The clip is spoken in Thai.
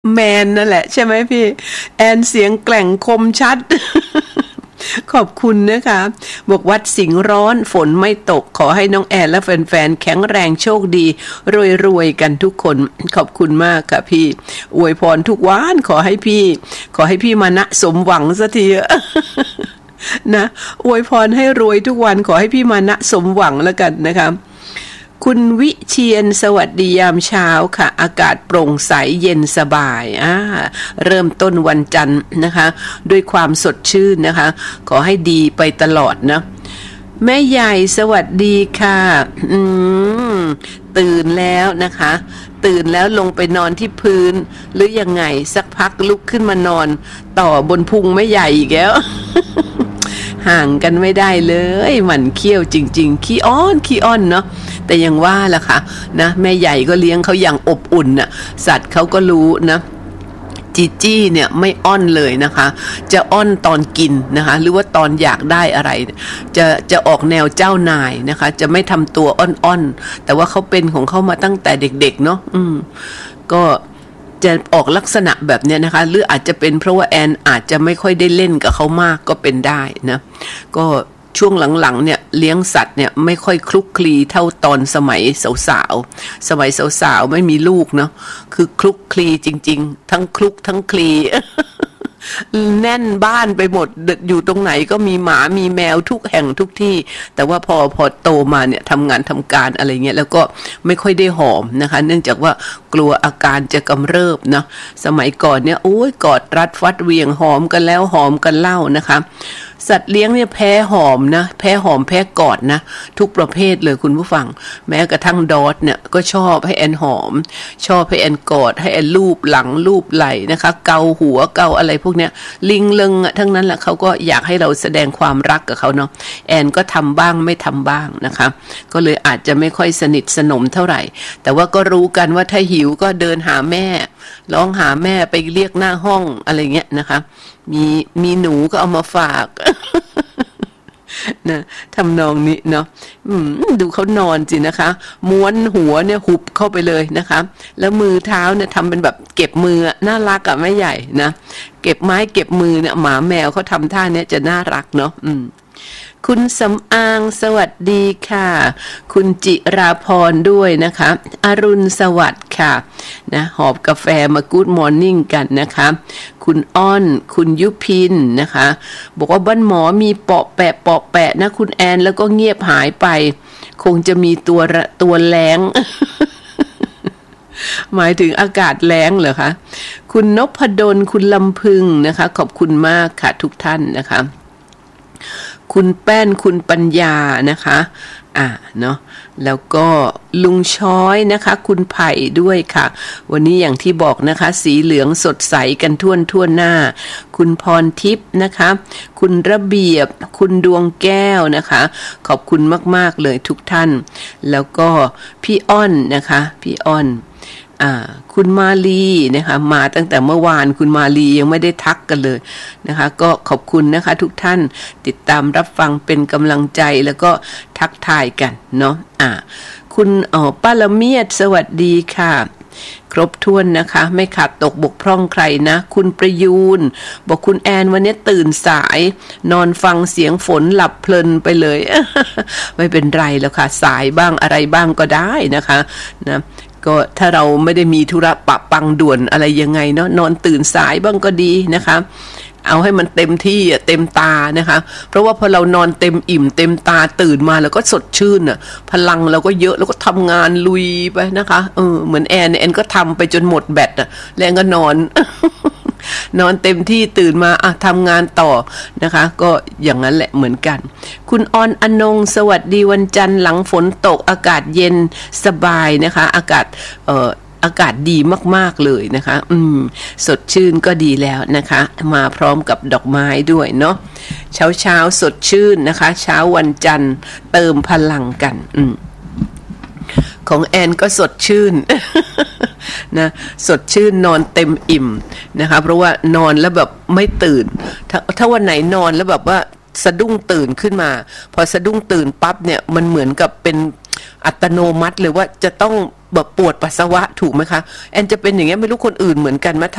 แมนนั่นแหละใช่ไหมพี่แอนเสียงแกร่งคมชัด ขอบคุณนะคะบอกวัดสิงห์ร้อนฝนไม่ตกขอให้น้องแอนและแฟนๆแข็งแรงโชคดีรวยๆกันทุกคนขอบคุณมากค่ะพี่อวยพรทุกวันขอให้พี่มานะสมหวังสักทีนะอวยพรให้รวยทุกวันขอให้พี่มานะสมหวังแล้วกันนะคะคุณวิเชียนสวัสดียามเช้าค่ะอากาศโปร่งใสเย็นสบายเริ่มต้นวันจันทร์นะคะด้วยความสดชื่นนะคะขอให้ดีไปตลอดนะแม่ใหญ่สวัสดีค่ะตื่นแล้วนะคะตื่นแล้วลงไปนอนที่พื้นหรือยังไงสักพักลุกขึ้นมานอนต่อบนพุงแม่ใหญ่อีกแล้ว ห่างกันไม่ได้เลยหมั่นเคี้ยวจริงๆขี้อ้อนเนาะแต่ยังว่าล่ะค่ะนะแม่ใหญ่ก็เลี้ยงเขาอย่างอบอุ่นน่ะสัตว์เขาก็รู้นะจีจี้เนี่ยไม่อ้อนเลยนะคะจะอ้อนตอนกินนะคะหรือว่าตอนอยากได้อะไรจะออกแนวเจ้านายนะคะจะไม่ทำตัวอ้อนๆแต่ว่าเขาเป็นของเขามาตั้งแต่เด็กๆเนาะก็จะออกลักษณะแบบนี้นะคะหรืออาจจะเป็นเพราะว่าแอนอาจจะไม่ค่อยได้เล่นกับเขามากก็เป็นได้นะก็ช่วงหลังๆเนี่ยเลี้ยงสัตว์เนี่ยไม่ค่อยคลุกคลีเท่าตอนสมัยสาวๆไม่มีลูกเนาะคือคลุกคลีจริงๆทั้งคลุกทั้งคลีแน่นบ้านไปหมดอยู่ตรงไหนก็มีหมามีแมวทุกแห่งทุกที่แต่ว่าพอโตมาเนี่ยทำงานทำการอะไรเงี้ยแล้วก็ไม่ค่อยได้หอมนะคะเนื่องจากว่ากลัวอาการจะกำเริบเนาะสมัยก่อนเนี่ยโอ้ยกอดรัดฟัดเวียงหอมกันแล้วหอมกันเล่านะคะสัตว์เลี้ยงเนี่ยแพ้หอมนะแพ้หอมแพ้กอดนะทุกประเภทเลยคุณผู้ฟังแม้กระทั่งดอทเนี่ยก็ชอบให้แอนหอมชอบให้แอนกอดให้แอนลูบหลังลูบไหล่นะคะเกาหัวเกาอะไรพวกเนี้ยลิงลึงอ่ะทั้งนั้นแหละเขาก็อยากให้เราแสดงความรักกับเขาเนาะแอนก็ทำบ้างไม่ทำบ้างนะคะก็เลยอาจจะไม่ค่อยสนิทสนมเท่าไหร่แต่ว่าก็รู้กันว่าถ้าหิวก็เดินหาแม่ร้องหาแม่ไปเรียกหน้าห้องอะไรเงี้ยนะคะมีหนูก็เอามาฝากนะทำนองนี้เนาะดูเขานอนสินะคะม้วนหัวเนี่ยหุบเข้าไปเลยนะคะแล้วมือเท้าเนี่ยทำเป็นแบบเก็บมือน่ารักอะแม่ใหญ่นะเก็บไม้เก็บมือเนี่ยหมาแมวเขาทำท่าเนี้ยจะน่ารักเนาะคุณสำอางสวัสดีค่ะคุณจิราพรด้วยนะคะอรุณสวัสดิ์ค่ะนะหอบกาแฟมากู๊ดมอร์นิ่งกันนะคะคุณอ้อนคุณยุพินนะคะบอกว่าบ้านหมอมีเปาะแปะนะคุณแอนแล้วก็เงียบหายไปคงจะมีตัวแล้ง หมายถึงอากาศแล้งเหรอคะคุณนพดลคุณลำพึงนะคะขอบคุณมากค่ะทุกท่านนะคะคุณแป้นคุณปัญญานะคะเนาะแล้วก็ลุงช้อยนะคะคุณไผ่ด้วยค่ะวันนี้อย่างที่บอกนะคะสีเหลืองสดใสกันทั่วหน้าคุณพรทิพย์นะคะคุณระเบียบคุณดวงแก้วนะคะขอบคุณมากๆเลยทุกท่านแล้วก็พี่อ้อนนะคะพี่อ้อนคุณมาลีนะคะมาตั้งแต่เมื่อวานคุณมาลียังไม่ได้ทักกันเลยนะคะก็ขอบคุณนะคะทุกท่านติดตามรับฟังเป็นกำลังใจแล้วก็ทักทายกันเนาะคุณป้าละเมียดสวัสดีค่ะครบถ้วนนะคะไม่ขาดตกบกพร่องใครนะคุณประยูนบอกคุณแอนวันนี้ตื่นสายนอนฟังเสียงฝนหลับเพลินไปเลย ไม่เป็นไรแล้วค่ะสายบ้างอะไรบ้างก็ได้นะคะนะก็ถ้าเราไม่ได้มีธุระปะปังด่วนอะไรยังไงเนาะนอนตื่นสายบ้างก็ดีนะคะเอาให้มันเต็มที่เต็มตานะคะเพราะว่าพอเรานอนเต็มอิ่มเต็มตาตื่นมาแล้วก็สดชื่นพลังเราก็เยอะแล้วก็ทำงานลุยไปนะคะเหมือนแอนก็ทำไปจนหมดแบตแล้วก็นอน นอนเต็มที่ตื่นมาทำงานต่อนะคะก็อย่างนั้นแหละเหมือนกันคุณออนอนงสวัสดีวันจันทร์หลังฝนตกอากาศเย็นสบายนะคะอากาศดีมากๆเลยนะคะสดชื่นก็ดีแล้วนะคะมาพร้อมกับดอกไม้ด้วยเนาะเช้าสดชื่นนะคะเช้าวันจันทร์เติมพลังกันของแอนก็สดชื่น นะสดชื่นนอนเต็มอิ่มนะคะเพราะว่านอนแล้วแบบไม่ตื่นถ้าวันไหนนอนแล้วแบบว่าสะดุ้งตื่นขึ้นมาพอสะดุ้งตื่นปั๊บเนี่ยมันเหมือนกับเป็นอัตโนมัติเลยว่าจะต้องแบบปวดปัสสาวะถูกไหมคะแอนจะเป็นอย่างเงี้ยไม่รู้คนอื่นเหมือนกันไหมถ้า